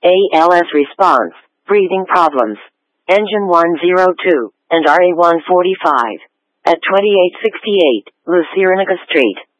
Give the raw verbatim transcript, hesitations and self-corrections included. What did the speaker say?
A L S response, breathing problems. Engine one oh two, and R A one forty-five. At twenty-eight sixty-eight, Luciernaga Street.